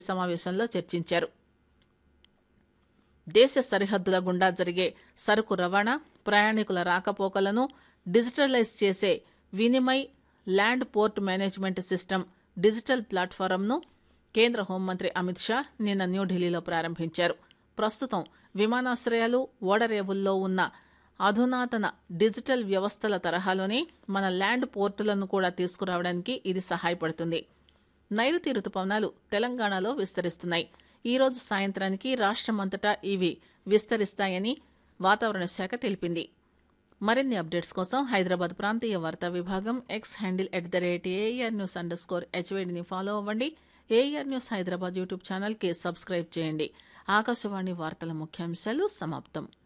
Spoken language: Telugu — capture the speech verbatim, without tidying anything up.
సమావేశంలో చర్చించారు. దేశ సరిహద్దుల గుండా జరిగే సరుకు రవాణా, ప్రయాణికుల రాకపోకలను డిజిటలైజ్ చేసే Vinimay land port management system digital ప్లాట్ఫారంను కేంద్ర హోంమంత్రి అమిత్ షా నిన్న న్యూఢిల్లీలో ప్రారంభించారు. ప్రస్తుతం విమానాశ్రయాలు, ఓడరేవుల్లో ఉన్న అధునాతన డిజిటల్ వ్యవస్థల తరహాలోనే మన ల్యాండ్ పోర్టులను కూడా తీసుకురావడానికి ఇది సహాయపడుతుంది. నైరుతి రుతుపవనాలు తెలంగాణలో విస్తరిస్తున్నాయి. ఈ రోజు సాయంత్రానికి రాష్ట్రమంతటా ఇవి విస్తరిస్తాయని వాతావరణ శాఖ తెలిపింది. మరిన్ని అప్డేట్స్ కోసం హైదరాబాద్ ప్రాంతీయ వార్తా విభాగం X handle at the rate AR news under score హెచ్వైడిని follow అవ్వండి. ఏఆర్ న్యూస్ హైదరాబాద్ యూట్యూబ్ ఛానల్కి సబ్స్క్రైబ్ చేయండి. ఆకాశవాణి వార్తల ముఖ్యాంశాలు సమాప్తం.